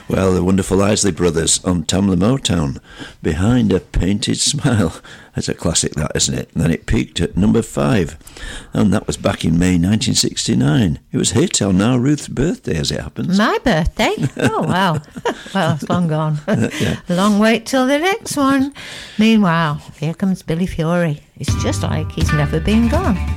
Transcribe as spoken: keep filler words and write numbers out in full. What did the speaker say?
Well, the wonderful Isley Brothers on Tamla Motown, Behind a Painted Smile. That's a classic, that, isn't it? And then it peaked at number five, and that was back in May nineteen sixty-nine. It was a hit on our Ruth's birthday, as it happens. My birthday? Oh, wow. Well, it's long gone. Yeah. A long wait till the next one. Meanwhile, here comes Billy Fury. It's just like he's never been gone.